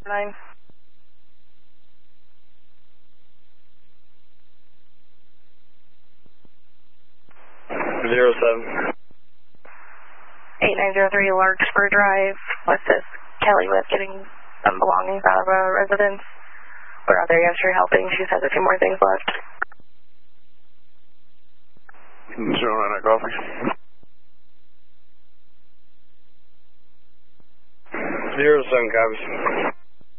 9. 07. 8903 Larkspur Drive. What's this? Kelly with getting some belongings out of a residence. We're out there yesterday helping. She has a few more things left. 09, copy. 07, copies.